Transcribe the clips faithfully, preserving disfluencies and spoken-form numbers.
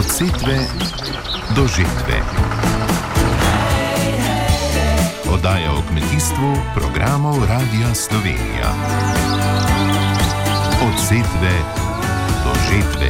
Od setve do žetve. Oddaja o kmetijstvu programov Radia Slovenija. Od setve do žetve.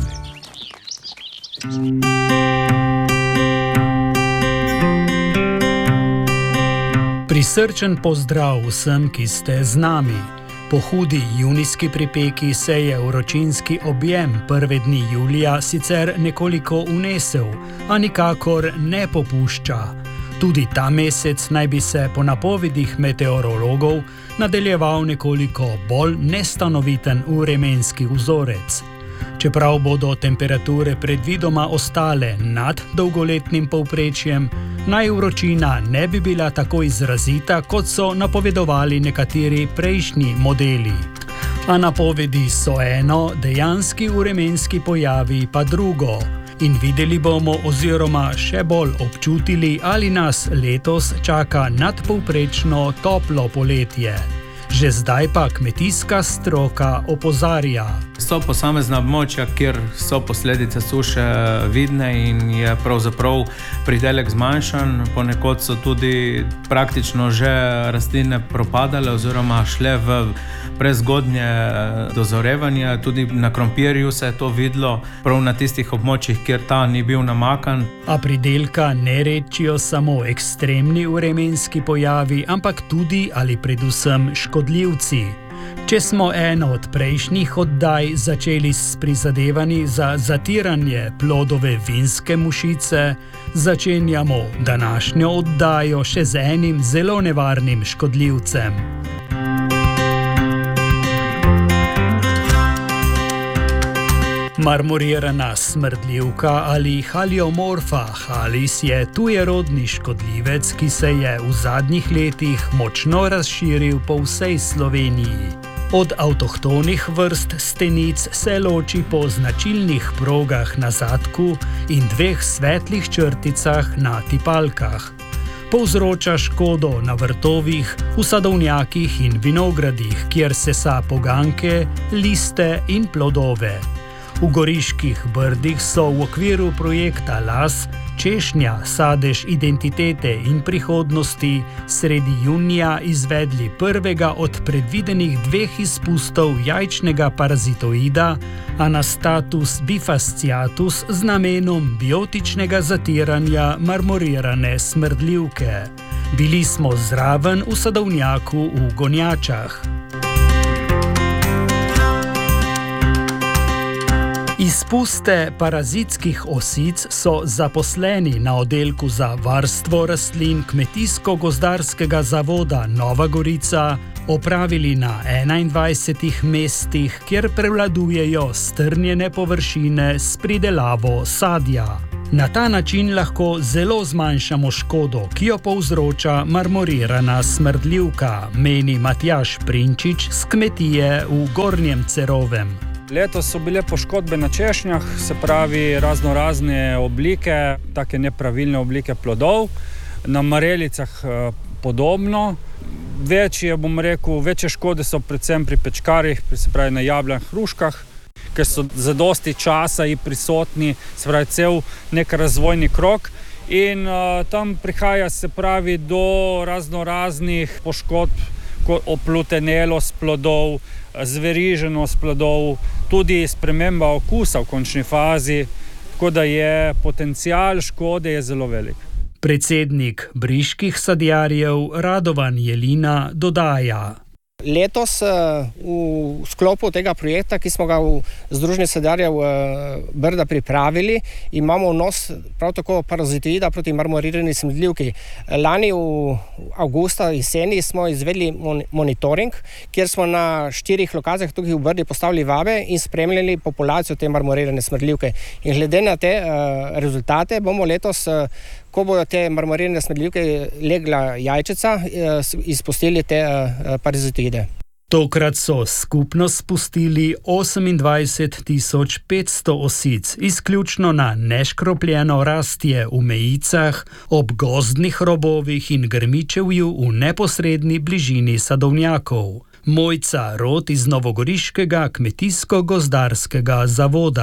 Prisrčen pozdrav vsem, ki ste z nami. Po hudi junijski pripeki se je vročinski objem prve dni julija sicer nekoliko unesel, a nikakor ne popušča. Tudi ta mesec naj bi se po napovedih meteorologov nadaljeval nekoliko bolj nestanoviten vremenski vzorec. Čeprav bodo temperature predvidoma ostale nad dolgoletnim povprečjem, naj vročina ne bi bila tako izrazita, kot so napovedovali nekateri prejšnji modeli. A napovedi so eno, dejanski vremenski pojavi pa drugo. In videli bomo oziroma še bolj občutili, ali nas letos čaka nadpovprečno toplo poletje. Že zdaj pa kmetijska stroka opozarja. So posamezna območja, kjer so posledice suše vidne in je pravzaprav pridelek zmanjšan. Ponekod so tudi praktično že rastline propadale oziroma šle v prezgodnje dozorevanje. Tudi na krompirju se je to videlo, prav na tistih območjih, kjer ta ni bil namakan. A pridelka ne rečijo samo ekstremni vremenski pojavi, ampak tudi ali predvsem škodljivci. Če smo eno od prejšnjih oddaj začeli s prizadevanji za zatiranje plodove vinske mušice, začenjamo današnjo oddajo še z enim zelo nevarnim škodljivcem. Marmorirana smrdljivka ali Haliomorpha halis je tujerodni škodljivec, ki se je v zadnjih letih močno razširil po vsej Sloveniji. Od avtohtonih vrst stenic se loči po značilnih progah na zadku in dveh svetlih črticah na tipalkah. Povzroča škodo na vrtovih, v sadovnjakih in vinogradih, kjer sesa poganke, liste in plodove. V Goriških brdih so v okviru projekta Las češnja, sadež identitete in prihodnosti sredi junija izvedli prvega od predvidenih dveh izpustov jajčnega parazitoida Anastatus bifasciatus z namenom biotičnega zatiranja marmorirane smrdljivke. Bili smo zraven v sadovnjaku v Gonjačah. Izpuste parazitskih osic so zaposleni na oddelku za varstvo rastlin Kmetijsko-gozdarskega zavoda Nova Gorica opravili na enaindvajsetih mestih, kjer prevladujejo strnjene površine s pridelavo sadja. Na ta način lahko zelo zmanjšamo škodo, ki jo povzroča marmorirana smrdljivka, meni Matjaž Prinčič z kmetije v Gornjem Cerovem. Letos so bile poškodbe na češnjah, se pravi razno razne oblike, take nepravilne oblike plodov, na marelicah podobno. Večje, bom rekel, večje škode so predvsem pri pečkarjih, se pravi na jablanjah, hruškah, ker so za dosti časa i prisotni, se pravi cel nek razvojni krok. In uh, tam prihaja, se pravi, do razno raznih poškodb, oplutenelost plodov, zveriženost plodov, tudi sprememba okusa v končni fazi, tako da je potencial škode je zelo velik. Predsednik briških sadjarjev Radovan Jelina dodaja. Letos v sklopu tega projekta, ki smo ga v Združenju sadjarjev Brda pripravili, imamo vnos prav tako parazitoida proti marmorirani smrdljivki. Lani v avgusta jeseni smo izvedli monitoring, kjer smo na štirih lokacijah tukaj v Brdi postavili vabe in spremljali populacijo te marmorirane smrdljivke. In glede na te rezultate bomo letos, ko bodo te marmorirane smrdljivke legla jajčica, izpustili te parazitoide. Tokrat so skupno spustili osemindvajset tisoč petsto osic, izključno na neškropljeno rastje v mejicah, ob gozdnih robovih in grmičevju v neposredni bližini sadovnjakov. Mojca Rot iz Novogoriškega kmetijsko-gozdarskega zavoda.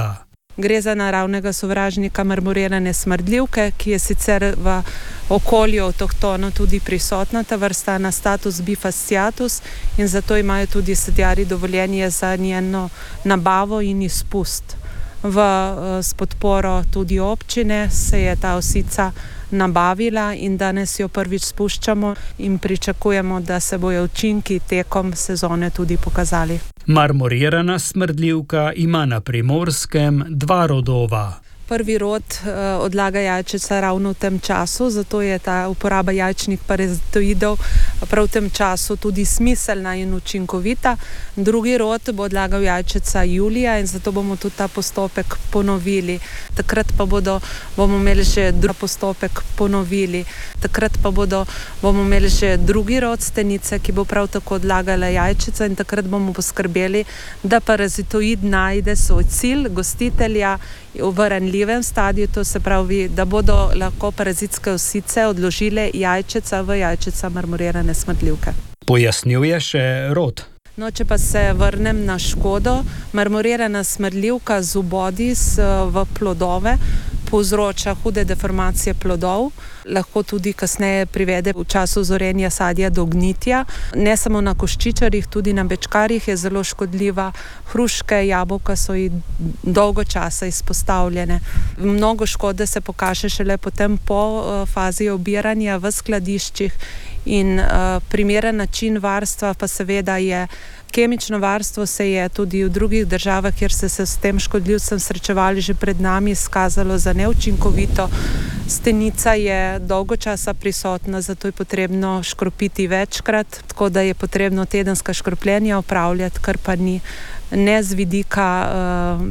Gre za naravnega sovražnika marmorirane smrdljivke, ki je sicer v okolju avtohtono tudi prisotna, ta vrsta na status bifasciatus, in zato imajo tudi sadjarji dovoljenje za njeno nabavo in izpust. V, s podporo tudi občine se je ta osica nabavila in danes jo prvič spuščamo in pričakujemo, da se bojo učinki tekom sezone tudi pokazali. Marmorirana smrdljivka ima na Primorskem dva rodova. Prvi rod uh, odlaga jajčeca ravno v tem času, zato je ta uporaba jajčnih parazitoidov prav v tem času tudi smiselna in učinkovita. Drugi rod bo odlagal jajčeca julija in zato bomo tudi ta postopek ponovili. Takrat pa bodo, bomo imeli še drugi postopek ponovili. Takrat pa bodo, bomo imeli še drugi rod stenice, ki bo prav tako odlagala jajčeca in takrat bomo poskrbeli, da parazitoid najde svoj cilj, gostitelja, v ranljivem stadiju, to se pravi, da bodo lahko parazitske osice odložile jajčeca v jajčeca marmorirane smrdljivke. Pojasnjuje še rod. No, če pa se vrnem na škodo, marmorirana smrdljivka z vbodi v plodove povzroča hude deformacije plodov, lahko tudi kasneje privede v času zorenja sadja do gnitja. Ne samo na koščičarjih, tudi na bečkarjih je zelo škodljiva. Hruške, jabolka so ji dolgo časa izpostavljene. Mnogo škode se pokaže šele potem po fazi obiranja v skladiščih in uh, primeren način varstva pa seveda je kemično varstvo. Se je tudi v drugih državah, kjer se, se s tem škodljivcem srečevali že pred nami, izkazalo za neučinkovito. Stenica je dolgo časa prisotna, zato je potrebno škropiti večkrat, tako da je potrebno tedenska škropljenja opravljati, kar pa ni ne z vidika uh,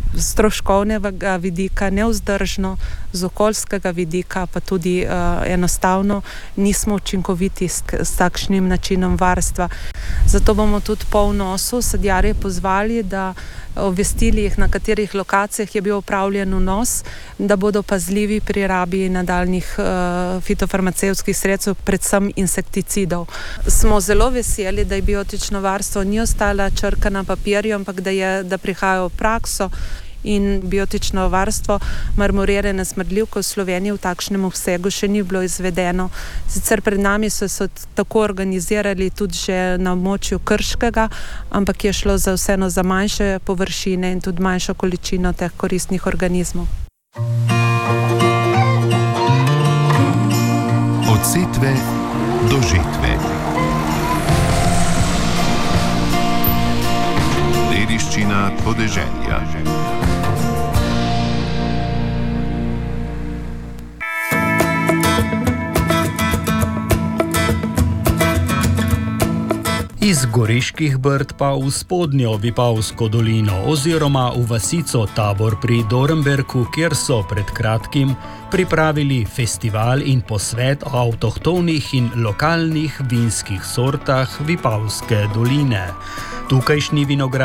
stroškovnega vidika, nevzdržno, z okoljskega vidika, pa tudi uh, enostavno nismo učinkoviti s, s takšnim načinom varstva. Zato bomo tudi po vnosu sadjarje pozvali, da obvestili jih, na katerih lokacijah je bil opravljen vnos, da bodo pazljivi pri rabi nadaljnih uh, fitofarmacevtskih sredstev, predvsem insekticidov. Smo zelo veseli, da je biotično varstvo ni ostala črka na papirju, ampak da, je, da prihaja v prakso in biotično varstvo marmorirane smrdljivke v Sloveniji v takšnem obsegu še ni bilo izvedeno. Sicer pred nami so se tako organizirali tudi že na območju Krškega, ampak je šlo za vseeno za manjše površine in tudi manjšo količino teh koristnih organizmov. Od setve do žetve. Dediščina podeželja. Iz Goriških Brd pa v spodnjo Vipavsko dolino oziroma v vasico Tabor pri Dornberku, kjer so pred kratkim pripravili festival in posvet o avtohtonih in lokalnih vinskih sortah Vipavske doline. Tukajšnji vinograd